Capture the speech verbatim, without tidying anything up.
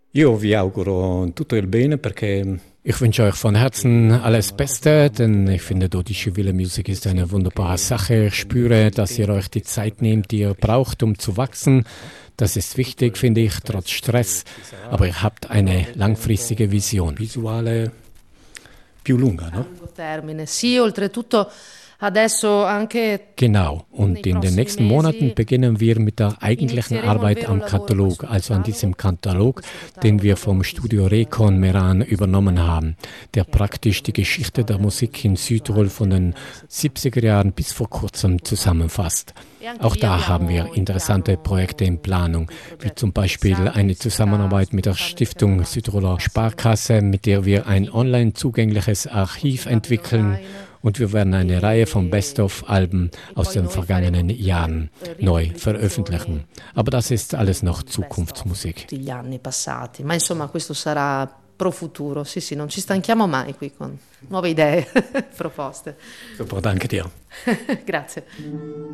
Io vi auguro tutto il bene perché ich wünsche euch von Herzen alles Beste, denn ich finde, Dodische Wille Music ist eine wunderbare Sache. Ich spüre, dass ihr euch die Zeit nehmt, die ihr braucht, um zu wachsen. Das ist wichtig, finde ich, trotz Stress. Aber ihr habt eine langfristige Vision. Visuale più lunga, no? Termine. Sì, oltretutto adesso anche Genau, und in den nächsten Monaten beginnen wir mit der eigentlichen Arbeit am Katalog, also an diesem Katalog, den wir vom Studio Recon Meran übernommen haben, der praktisch die Geschichte der Musik in Südtirol von den siebziger Jahren bis vor kurzem zusammenfasst. Auch da haben wir interessante Projekte in Planung, wie zum Beispiel eine Zusammenarbeit mit der Stiftung Südtiroler Sparkasse, mit der wir ein online zugängliches Archiv entwickeln. Und wir werden eine Reihe von Best-of-Alben aus den vergangenen Jahren neu veröffentlichen. Aber das ist alles noch Zukunftsmusik. Gli anni passati, ma insomma questo sarà pro futuro. Sì, sì, non ci stanchiamo mai qui con nuove idee, proposte. Super, danke dir. Grazie.